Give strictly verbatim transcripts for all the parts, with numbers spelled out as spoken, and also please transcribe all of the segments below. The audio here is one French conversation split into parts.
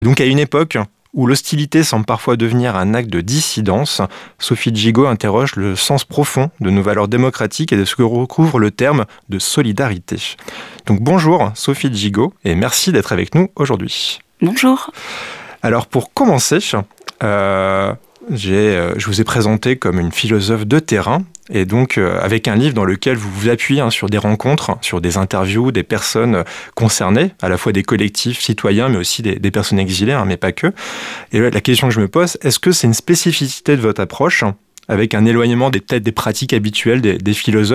Donc à une époque où l'hostilité semble parfois devenir un acte de dissidence, Sophie Gigot interroge le sens profond de nos valeurs démocratiques et de ce que recouvre le terme de solidarité. Donc bonjour Sophie Gigot et merci d'être avec nous aujourd'hui. Bonjour. Alors pour commencer, euh, j'ai, euh, je vous ai présenté comme une philosophe de terrain et donc euh, avec un livre dans lequel vous vous appuyez hein, sur des rencontres, sur des interviews, des personnes concernées, à la fois des collectifs citoyens mais aussi des, des personnes exilées, hein, mais pas que. Et là, la question que je me pose, est-ce que c'est une spécificité de votre approche avec un éloignement des, peut-être des pratiques habituelles des, des philosophes ?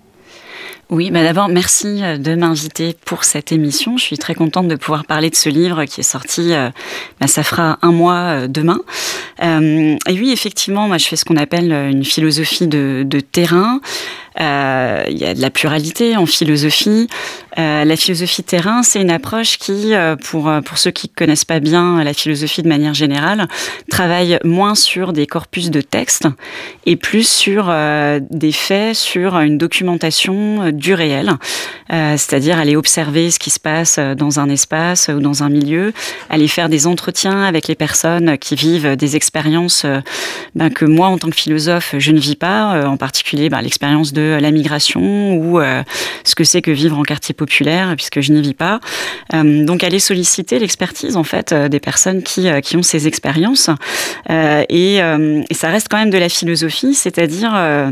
Oui, bah d'abord, merci de m'inviter pour cette émission. Je suis très contente de pouvoir parler de ce livre qui est sorti, euh, bah, ça fera un mois euh, demain. Euh, et oui, effectivement, moi, je fais ce qu'on appelle une philosophie de, de terrain. Euh, il y a de la pluralité en philosophie. Euh, la philosophie terrain, c'est une approche qui, euh, pour, pour ceux qui ne connaissent pas bien la philosophie de manière générale, travaille moins sur des corpus de textes et plus sur euh, des faits, sur une documentation du réel, euh, c'est-à-dire aller observer ce qui se passe dans un espace ou dans un milieu, aller faire des entretiens avec les personnes qui vivent des expériences euh, ben, que moi, en tant que philosophe, je ne vis pas, euh, en particulier ben, l'expérience de la migration ou euh, ce que c'est que vivre en quartier populaire, puisque je n'y vis pas. Euh, donc, aller solliciter l'expertise, en fait, euh, des personnes qui, euh, qui ont ces expériences. Euh, et, euh, et ça reste quand même de la philosophie, c'est-à-dire euh,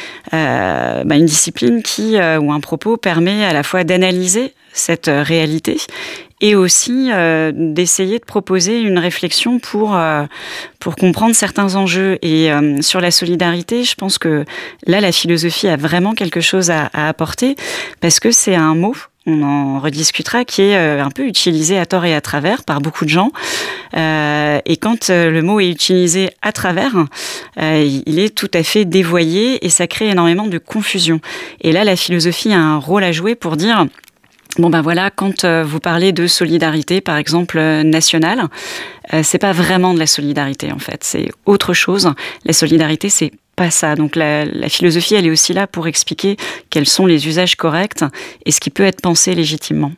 euh, bah, une discipline qui, euh, ou un propos permet à la fois d'analyser cette euh, réalité et aussi euh, d'essayer de proposer une réflexion pour, euh, pour comprendre certains enjeux. Et euh, sur la solidarité, je pense que là, la philosophie a vraiment quelque chose à, à apporter, parce que c'est un mot, on en rediscutera, qui est euh, un peu utilisé à tort et à travers par beaucoup de gens. Euh, et quand euh, le mot est utilisé à travers, euh, il est tout à fait dévoyé et ça crée énormément de confusion. Et là, la philosophie a un rôle à jouer pour dire... Bon ben voilà, quand euh, vous parlez de solidarité, par exemple euh, nationale, euh, c'est pas vraiment de la solidarité en fait, c'est autre chose. La solidarité, c'est pas ça. Donc la, la philosophie, elle est aussi là pour expliquer quels sont les usages corrects et ce qui peut être pensé légitimement.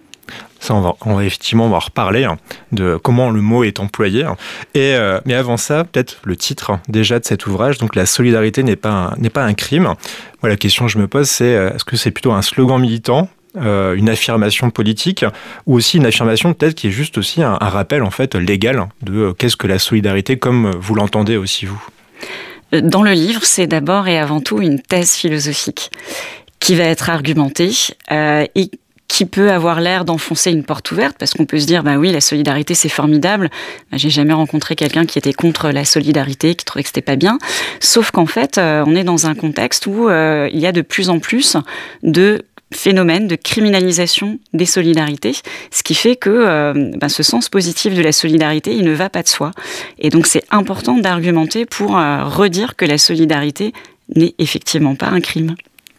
Ça, on va, on va effectivement on va reparler hein, de comment le mot est employé. Hein. Et, euh, mais avant ça, peut-être le titre hein, déjà de cet ouvrage, donc la solidarité n'est pas un, n'est pas un crime. Moi, la question que je me pose, c'est est-ce que c'est plutôt un slogan militant ? Euh, une affirmation politique ou aussi une affirmation peut-être qui est juste aussi un, un rappel en fait légal de euh, qu'est-ce que la solidarité comme vous l'entendez aussi vous. Dans le livre, c'est d'abord et avant tout une thèse philosophique qui va être argumentée euh, et qui peut avoir l'air d'enfoncer une porte ouverte, parce qu'on peut se dire, bah oui, la solidarité, c'est formidable. Bah, j'ai jamais rencontré quelqu'un qui était contre la solidarité, qui trouvait que c'était pas bien. Sauf qu'en fait, euh, on est dans un contexte où euh, il y a de plus en plus de phénomène de criminalisation des solidarités, ce qui fait que euh, ben, ce sens positif de la solidarité, il ne va pas de soi. Et donc c'est important d'argumenter pour euh, redire que la solidarité n'est effectivement pas un crime.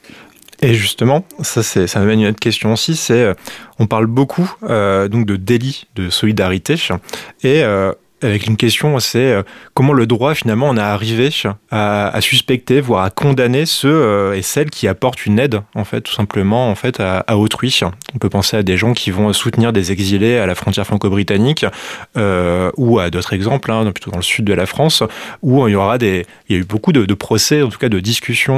Et justement, ça, c'est, ça m'amène une autre question aussi, c'est euh, on parle beaucoup euh, donc de délit de solidarité et euh, avec une question, c'est euh, comment le droit, finalement, en a arrivé à, à suspecter, voire à condamner ceux euh, et celles qui apportent une aide, en fait, tout simplement, en fait, à, à autrui. On peut penser à des gens qui vont soutenir des exilés à la frontière franco-britannique, euh, ou à d'autres exemples, hein, plutôt dans le sud de la France, où il y aura des, il y a eu beaucoup de, de procès, en tout cas de discussions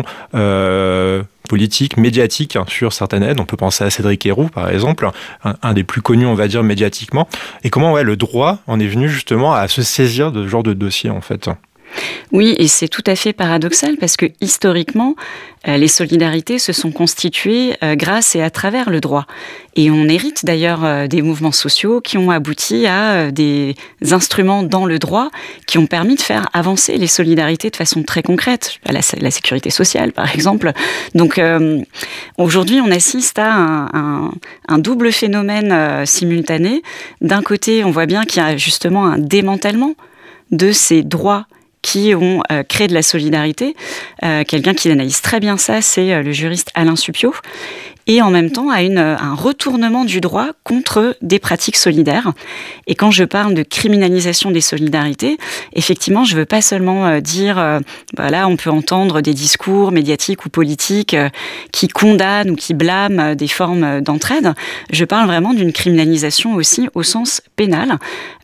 euh, politique, médiatique hein, sur certaines aides. On peut penser à Cédric Herrou, par exemple, un, un des plus connus, on va dire, médiatiquement. Et comment ouais, le droit en est venu justement à se saisir de ce genre de dossier, en fait. Oui, et c'est tout à fait paradoxal parce que historiquement, euh, les solidarités se sont constituées euh, grâce et à travers le droit. Et on hérite d'ailleurs euh, des mouvements sociaux qui ont abouti à euh, des instruments dans le droit qui ont permis de faire avancer les solidarités de façon très concrète, la, la sécurité sociale par exemple. Donc euh, aujourd'hui, on assiste à un, un, un double phénomène euh, simultané. D'un côté, on voit bien qu'il y a justement un démantèlement de ces droits qui ont euh, créé de la solidarité. Euh, quelqu'un qui analyse très bien ça, c'est euh, le juriste Alain Supiot. Et en même temps, à une, un retournement du droit contre des pratiques solidaires. Et quand je parle de criminalisation des solidarités, effectivement, je ne veux pas seulement euh, dire, euh, voilà, on peut entendre des discours médiatiques ou politiques euh, qui condamnent ou qui blâment euh, des formes d'entraide. Je parle vraiment d'une criminalisation aussi au sens pénal,